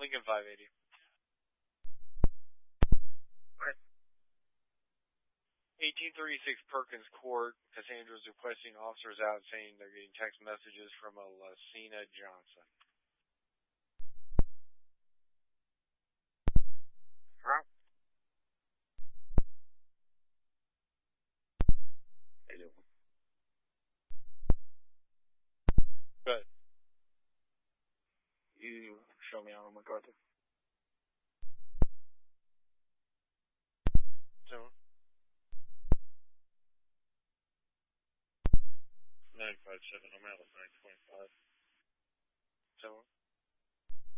Lincoln 580. What? 1836 Perkins Court. Cassandra's requesting officers out saying they're getting text messages from a Lucina Johnson. Huh? Hey, do Good. you show me Arnold MacArthur? So 957. I'm out at 925. So